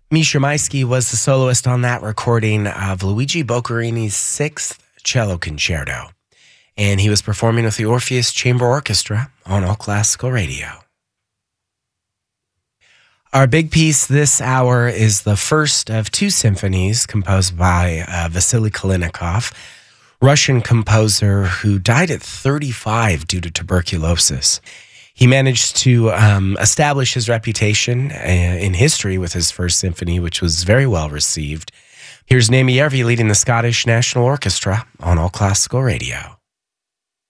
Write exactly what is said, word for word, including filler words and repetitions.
Misha Maisky was the soloist on that recording of Luigi Boccherini's Sixth Cello Concerto, and he was performing with the Orpheus Chamber Orchestra on All Classical Radio. Our big piece this hour is the first of two symphonies composed by uh, Vasily Kalinikov, Russian composer who died at thirty-five due to tuberculosis. He managed to um, establish his reputation uh, in history with his first symphony, which was very well received. Here's Naimi Järvi leading the Scottish National Orchestra on All Classical Radio.